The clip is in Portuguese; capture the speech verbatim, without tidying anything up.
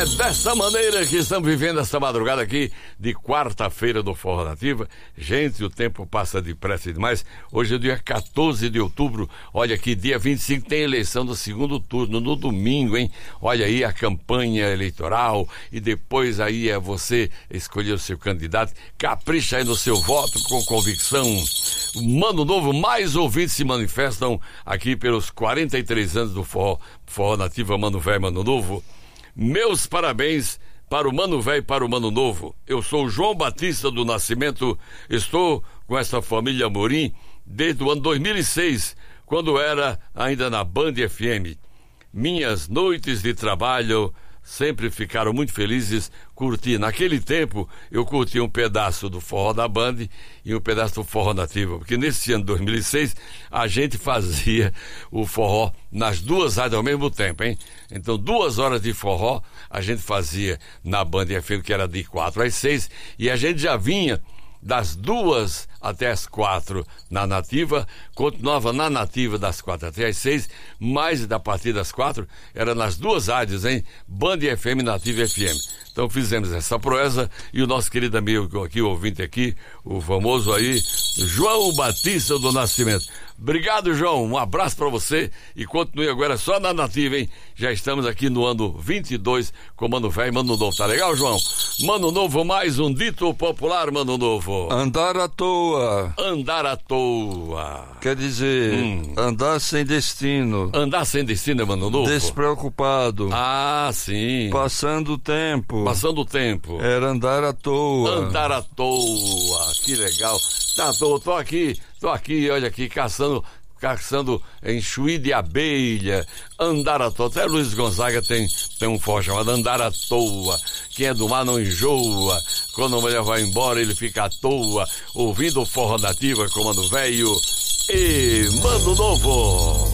É dessa maneira que estamos vivendo essa madrugada aqui de quarta-feira do Forró Nativa. Gente, o tempo passa depressa demais. Hoje é dia quatorze de outubro. Olha aqui, dia vinte e cinco tem eleição do segundo turno, no domingo, hein? Olha aí a campanha eleitoral e depois aí é você escolher o seu candidato. Capricha aí no seu voto com convicção. Mano Novo, mais ouvintes se manifestam aqui pelos quarenta e três anos do Forró, Forró Nativa, Mano Velho, Mano Novo. Meus parabéns para o Mano Velho e para o Mano Novo. Eu sou o João Batista do Nascimento, estou com essa família Amorim desde o ano dois mil e seis, quando era ainda na Band F M. Minhas noites de trabalho sempre ficaram muito felizes curtir. Naquele tempo eu curti um pedaço do forró da Band e um pedaço do Forró Nativa, porque nesse ano de dois mil e seis a gente fazia o forró nas duas rádios ao mesmo tempo, hein? Então duas horas de forró a gente fazia na Band F M, que era de quatro às seis, e a gente já vinha das duas até as quatro na Nativa, continuava na Nativa das quatro até as seis, mas da partir das quatro era nas duas rádios, hein? Band F M, Nativa F M. Então fizemos essa proeza e o nosso querido amigo aqui, o ouvinte aqui, o famoso aí, João Batista do Nascimento. Obrigado, João, um abraço pra você e continue agora só na Nativa, hein? Já estamos aqui no ano vinte e dois com Mano Velho e Mano Novo, tá legal, João? Mano Novo, mais um dito popular, Mano Novo. Andar à toa. Andar à toa. Quer dizer, hum. andar sem destino. Andar sem destino, Mano Novo? Despreocupado. Ah, sim. Passando o tempo. Passando o tempo. Era andar à toa. Andar à toa. Que legal. Tá, tô, tô aqui, tô aqui, olha aqui, caçando, caçando enxuí de abelha. Andar à toa. Até Luiz Gonzaga tem, tem um forró chamado Andar à Toa. Quem é do mar não enjoa. Quando a mulher vai embora, ele fica à toa, ouvindo o Forró Nativa com Mano Velho e Mano Novo.